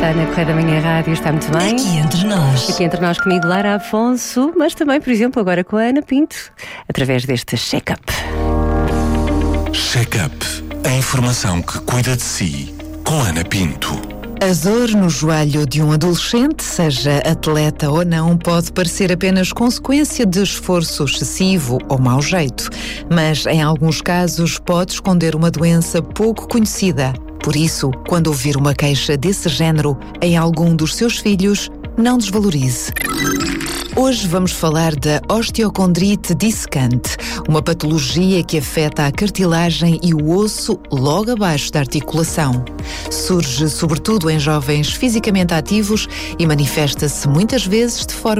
Na Correia da Manhã Rádio está muito bem. Aqui entre nós comigo, Lara Afonso, mas também, por exemplo, agora com a Ana Pinto, através deste check-up. Check-up. A informação que cuida de si, com Ana Pinto. A dor no joelho de um adolescente, seja atleta ou não, pode parecer apenas consequência de esforço excessivo ou mau jeito, mas em alguns casos pode esconder uma doença pouco conhecida. Por isso, quando ouvir uma queixa desse género em algum dos seus filhos, não desvalorize. Hoje vamos falar da osteocondrite dissecante, uma patologia que afeta a cartilagem e o osso logo abaixo da articulação. Surge sobretudo em jovens fisicamente ativos e manifesta-se muitas vezes de forma